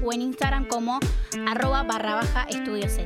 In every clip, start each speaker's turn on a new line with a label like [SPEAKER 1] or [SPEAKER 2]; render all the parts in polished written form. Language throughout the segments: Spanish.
[SPEAKER 1] o en Instagram como @_EstudioZ.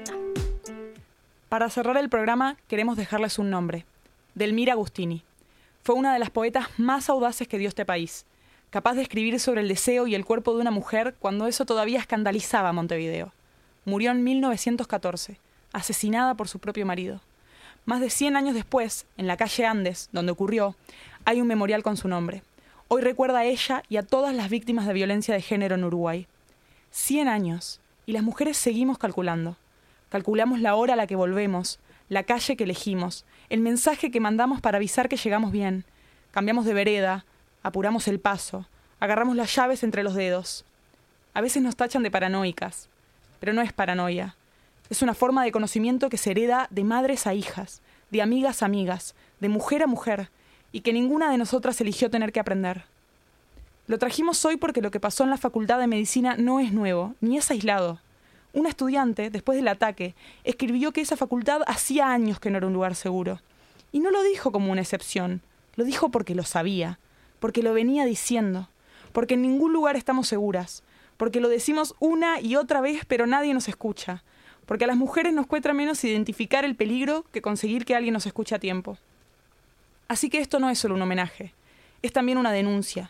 [SPEAKER 2] Para cerrar el programa, queremos dejarles un nombre: Delmira Agustini. Fue una de las poetas más audaces que dio este país, capaz de escribir sobre el deseo y el cuerpo de una mujer cuando eso todavía escandalizaba a Montevideo. Murió en 1914, asesinada por su propio marido. Más de 100 años después, en la calle Andes, donde ocurrió, hay un memorial con su nombre. Hoy recuerda a ella y a todas las víctimas de violencia de género en Uruguay. 100 años, y las mujeres seguimos calculando. Calculamos la hora a la que volvemos, la calle que elegimos, el mensaje que mandamos para avisar que llegamos bien. Cambiamos de vereda, apuramos el paso, agarramos las llaves entre los dedos. A veces nos tachan de paranoicas, pero no es paranoia. Es una forma de conocimiento que se hereda de madres a hijas, de amigas a amigas, de mujer a mujer, y que ninguna de nosotras eligió tener que aprender. Lo trajimos hoy porque lo que pasó en la Facultad de Medicina no es nuevo, ni es aislado. Una estudiante, después del ataque, escribió que esa facultad hacía años que no era un lugar seguro. Y no lo dijo como una excepción, lo dijo porque lo sabía, porque lo venía diciendo, porque en ningún lugar estamos seguras, porque lo decimos una y otra vez pero nadie nos escucha, porque a las mujeres nos cuesta menos identificar el peligro que conseguir que alguien nos escuche a tiempo. Así que esto no es solo un homenaje, es también una denuncia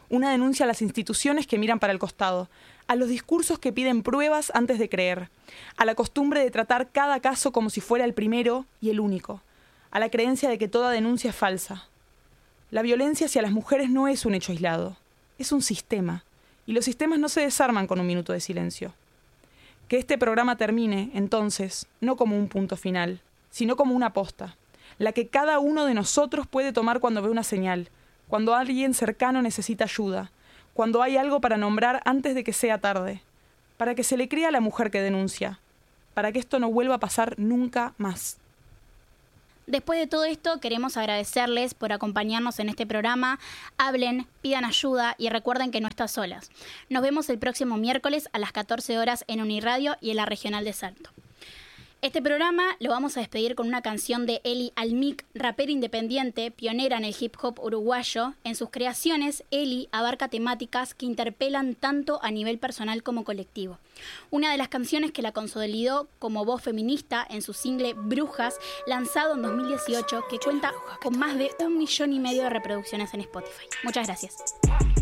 [SPEAKER 2] a las instituciones que miran para el costado, a los discursos que piden pruebas antes de creer, a la costumbre de tratar cada caso como si fuera el primero y el único, a la creencia de que toda denuncia es falsa. La violencia hacia las mujeres no es un hecho aislado, es un sistema, y los sistemas no se desarman con un minuto de silencio. Que este programa termine, entonces, no como un punto final, sino como una posta, la que cada uno de nosotros puede tomar cuando ve una señal, cuando alguien cercano necesita ayuda, cuando hay algo para nombrar antes de que sea tarde, para que se le crea a la mujer que denuncia, para que esto no vuelva a pasar nunca más.
[SPEAKER 1] Después de todo esto, queremos agradecerles por acompañarnos en este programa. Hablen, pidan ayuda y recuerden que no estás solas. Nos vemos el próximo miércoles a las 14 horas en Uniradio y en la Regional de Salto. Este programa lo vamos a despedir con una canción de Eli Almic, rapera independiente, pionera en el hip hop uruguayo. En sus creaciones, Eli abarca temáticas que interpelan tanto a nivel personal como colectivo. Una de las canciones que la consolidó como voz feminista en su single Brujas, lanzado en 2018, que cuenta con más de 1,5 millones de reproducciones en Spotify. Muchas gracias.